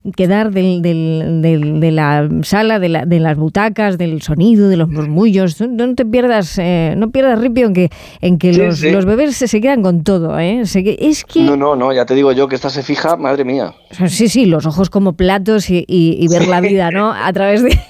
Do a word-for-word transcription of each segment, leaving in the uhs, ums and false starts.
quedar del, del, del, de la sala, de, la, de las butacas, del sonido, de los murmullos. No, no te pierdas, eh, no pierdas ripio en que, en que sí, los, sí. los bebés se, se quedan con todo, ¿eh? Se, es que... No, no, no, ya te digo yo que esta se fija, madre mía. Sí, sí, los ojos como platos y, y, y ver sí. la vida, ¿no? A través de,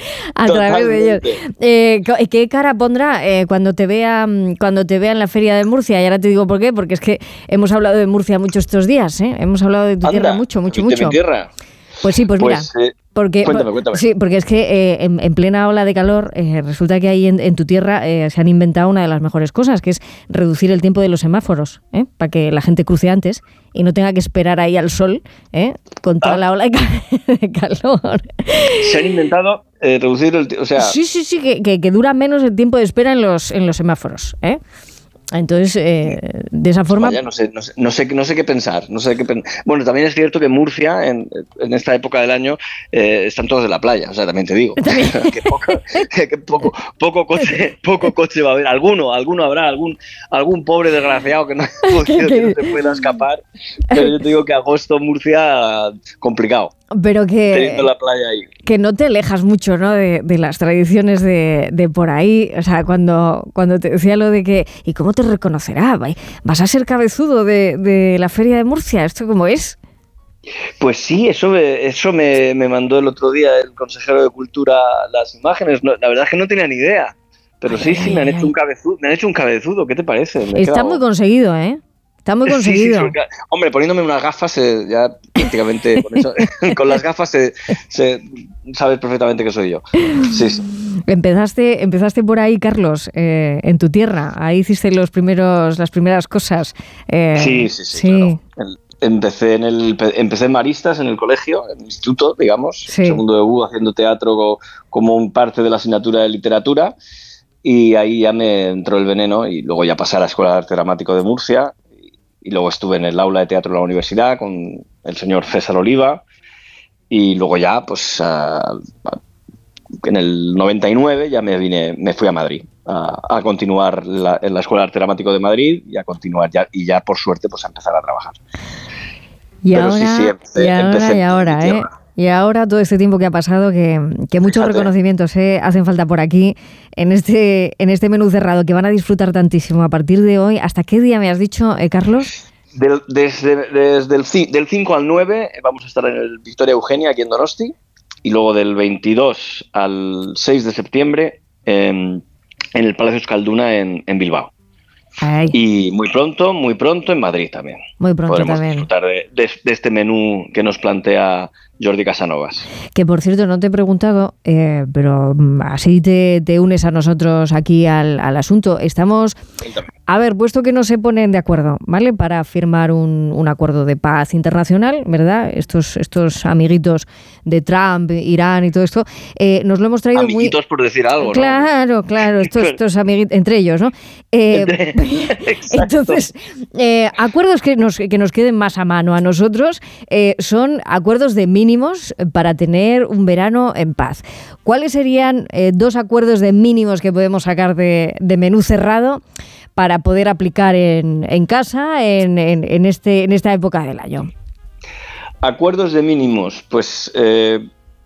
a través de ellos. Eh, ¿Qué cara pondrá eh, cuando te vea cuando te vea en la feria de Murcia? Y ahora te digo por qué, porque es que hemos hablado de Murcia mucho estos días, ¿eh? Hemos hablado de tu Anda, tierra mucho, mucho, de mucho. mi tierra. Pues sí, pues, pues mira, eh, porque, cuéntame, cuéntame. Sí, porque es que eh, en, en plena ola de calor eh, resulta que ahí en, en tu tierra eh, se han inventado una de las mejores cosas, que es reducir el tiempo de los semáforos, ¿eh? Para que la gente cruce antes y no tenga que esperar ahí al sol, ¿eh? Con toda ah. la ola de, cal- de calor. Se han inventado eh, reducir el tiempo, o sea... Sí, sí, sí, que, que, que dura menos el tiempo de espera en los, en los semáforos, ¿eh? Entonces, eh, de esa forma... Vaya, no sé, no sé, no sé, no sé qué pensar. No sé qué pen... Bueno, también es cierto que Murcia, en, en esta época del año, eh, están todos de la playa. O sea, también te digo. que poco, que poco, poco, coche, poco coche va a haber. Alguno, alguno habrá, algún, algún pobre desgraciado que no, que, que no se pueda escapar. Pero yo te digo que agosto, Murcia, complicado. Pero que, la playa ahí. que no te alejas mucho, ¿no? de, de las tradiciones de, de por ahí. O sea, cuando, cuando te decía lo de que... ¿Y cómo te reconocerá? ¿Vas a ser cabezudo de, de la Feria de Murcia? ¿Esto cómo es? Pues sí, eso me, eso me, me mandó el otro día el consejero de Cultura las imágenes. No, la verdad es que no tenía ni idea. Pero ay, sí, sí, ay, me han ay. hecho un cabezudo. Me han hecho un cabezudo. ¿Qué te parece? Me Está quedado... muy conseguido, ¿eh? Está muy conseguido. Sí, sí, sí, hombre, poniéndome unas gafas, eh, ya prácticamente con, eso, con las gafas se, se sabes perfectamente que soy yo. Sí, sí. Empezaste, empezaste por ahí, Carlos, eh, en tu tierra. Ahí hiciste los primeros, las primeras cosas. Eh, sí, sí, sí. sí. Claro. Empecé en el, empecé en Maristas, en el colegio, en el instituto, digamos, sí. segundo de U, haciendo teatro como un parte de la asignatura de literatura. Y ahí ya me entró el veneno y luego ya pasé a la Escuela de Arte Dramático de Murcia. Y luego estuve en el aula de teatro de la universidad con el señor César Oliva. Y luego ya, pues, uh, en el noventa y nueve ya me vine, me fui a Madrid a, a continuar la, en la Escuela de Arte Dramático de Madrid y a continuar ya, y ya por suerte, pues a empezar a trabajar. Y Pero ahora, sí, sí, empecé, y ahora, empecé y ahora, ¿eh? Y ahora, todo este tiempo que ha pasado, que, que muchos Fíjate. reconocimientos eh, hacen falta por aquí, en este, en este menú cerrado, que van a disfrutar tantísimo a partir de hoy. ¿Hasta qué día me has dicho, eh, Carlos? Del, desde desde el, del cinco al nueve vamos a estar en el Victoria Eugenia, aquí en Donosti, y luego del veintidós al seis de septiembre en, en el Palacio Euskalduna en, en Bilbao. Ay. Y muy pronto, muy pronto en Madrid también. Muy pronto Podremos también. disfrutar de, de, de este menú que nos plantea Jordi Casanovas. Que por cierto, no te he preguntado, eh, pero así te, te unes a nosotros aquí al, al asunto. Estamos... A ver, puesto que no se ponen de acuerdo, ¿vale? Para firmar un, un acuerdo de paz internacional, ¿verdad? Estos, estos amiguitos de Trump, Irán y todo esto, eh, nos lo hemos traído amiguitos muy... Amiguitos por decir algo, ¿no? Claro, claro, estos, estos amiguitos, entre ellos, ¿no? Eh, entonces, eh, acuerdos que nos, que nos queden más a mano a nosotros eh, son acuerdos de mínimos para tener un verano en paz. ¿Cuáles serían eh, dos acuerdos de mínimos que podemos sacar de, de menú cerrado para poder aplicar en, en casa en, en, en, este, en esta época del año? Acuerdos de mínimos, pues eh,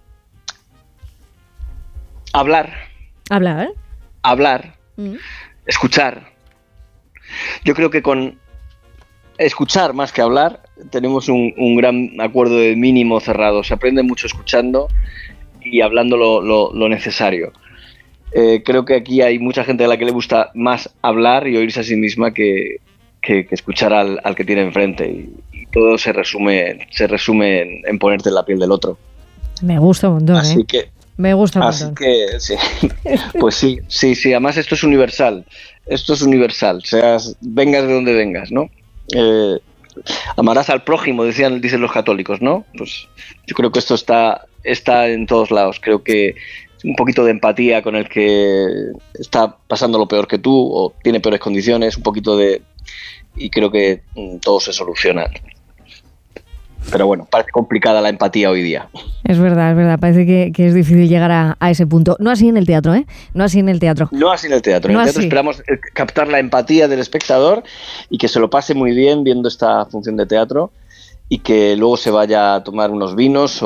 hablar. Hablar. Hablar. Mm. Escuchar. Yo creo que con escuchar más que hablar tenemos un, un gran acuerdo de mínimo cerrado. Se aprende mucho escuchando y hablando lo, lo, lo necesario. Eh, creo que aquí hay mucha gente a la que le gusta más hablar y oírse a sí misma que, que, que escuchar al, al que tiene enfrente, y, y todo se resume se resume en, en ponerte en la piel del otro. Me gusta un montón, así ¿eh? que me gusta un así montón. que sí. Pues sí, sí, sí. Además esto es universal. Esto es universal. Seas vengas de donde vengas, ¿no? Eh, amarás al prójimo, decían, dicen los católicos, ¿no? Pues yo creo que esto está está en todos lados. Creo que un poquito de empatía con el que está pasando lo peor que tú o tiene peores condiciones, un poquito de... y creo que mm, todo se soluciona. Pero bueno, parece complicada la empatía hoy día. Es verdad, es verdad, parece que, que es difícil llegar a, a ese punto. No así en el teatro, ¿eh? No así en el teatro. No así en el teatro. No en el teatro así. Esperamos captar la empatía del espectador y que se lo pase muy bien viendo esta función de teatro. y que luego se vaya a tomar unos vinos